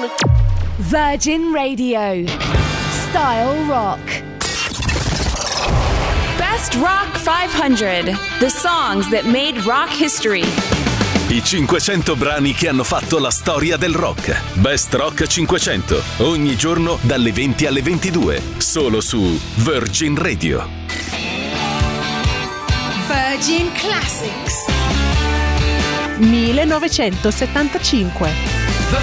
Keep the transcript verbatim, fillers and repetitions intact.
Virgin Radio. Style Rock. Best Rock five hundred. The songs that made rock history. I cinquecento brani che hanno fatto la storia del rock. Best Rock cinquecento. Ogni giorno dalle venti alle ventidue. Solo su Virgin Radio. Virgin Classics. millenovecentosettantacinque.